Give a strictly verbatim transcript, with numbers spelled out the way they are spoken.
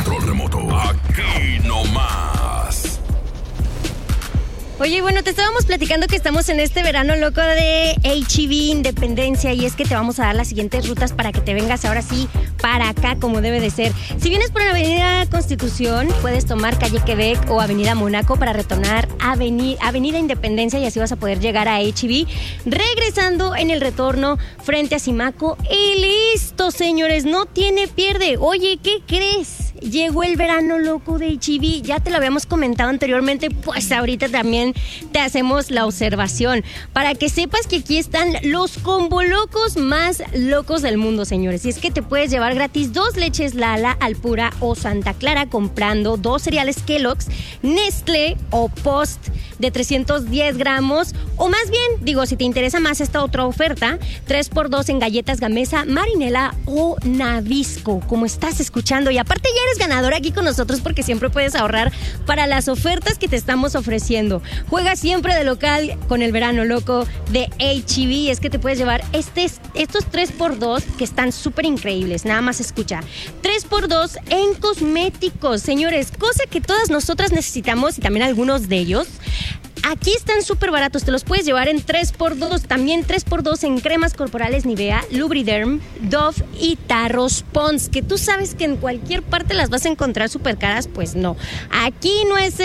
control remoto. Aquí nomás. Oye, bueno, te estábamos platicando que estamos en este verano loco de H E B Independencia y es que te vamos a dar las siguientes rutas para que te vengas ahora sí para acá como debe de ser. Si vienes por Avenida Constitución, puedes tomar calle Quebec o Avenida Mónaco para retornar a Aveni- Avenida Independencia y así vas a poder llegar a H E B. Regresando en el retorno frente a Simaco y listo, señores, no tiene pierde. Oye, ¿qué crees? Llegó el verano loco de H E B, ya te lo habíamos comentado anteriormente, pues ahorita también te hacemos la observación para que sepas que aquí están los combo locos más locos del mundo, señores. Y es que te puedes llevar gratis dos leches Lala, Alpura o Santa Clara comprando dos cereales Kellogg's, Nestlé o Post de trescientos diez gramos, o más bien, digo, si te interesa más esta otra oferta, tres por dos en galletas Gamesa, Marinela o Nabisco, como estás escuchando. Y aparte ya eres ganador aquí con nosotros porque siempre puedes ahorrar para las ofertas que te estamos ofreciendo. Juega siempre de local con el verano loco de H E B. Es que te puedes llevar este, estos tres por dos que están súper increíbles. Nada más escucha. tres por dos en cosméticos, señores. Cosa que todas nosotras necesitamos y también algunos de ellos. Aquí están súper baratos, te los puedes llevar en tres por dos, también tres por dos en cremas corporales Nivea, Lubriderm, Dove y Tarros Pons, que tú sabes que en cualquier parte las vas a encontrar súper caras, pues no. Aquí no es